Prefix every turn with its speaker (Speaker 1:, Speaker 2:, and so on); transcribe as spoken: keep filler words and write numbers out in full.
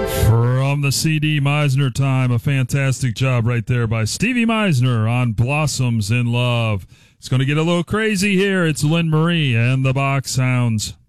Speaker 1: From the C D Meisner time, a fantastic job right there by Stevie Meisner on Blossoms in Love. It's going to get a little crazy here. It's Lynn Marie and the Box Sounds.